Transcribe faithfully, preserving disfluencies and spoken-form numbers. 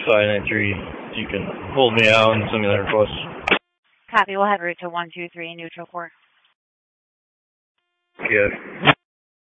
five nine three. You can hold me out and send me that request. Copy. We'll have route to one two three neutral four. Yeah.